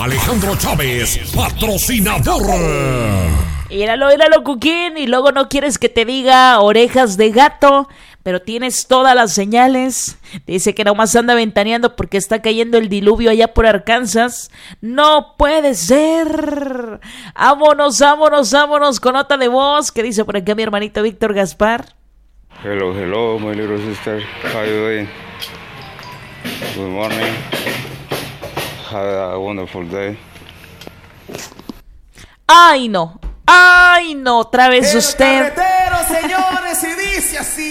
Alejandro Chávez, patrocinador. Míralo, Cuquín, y luego no quieres que te diga orejas de gato, pero tienes todas las señales. Dice que nomás anda ventaneando porque está cayendo el diluvio allá por Arkansas. ¡No puede ser! Vámonos con nota de voz. ¿Qué dice por acá mi hermanito Víctor Gaspar? Hello, my little sister. How you doing? Good morning. Have a wonderful day. ¡Ay, no! Otra vez usted. El carretero, señores, y dice así.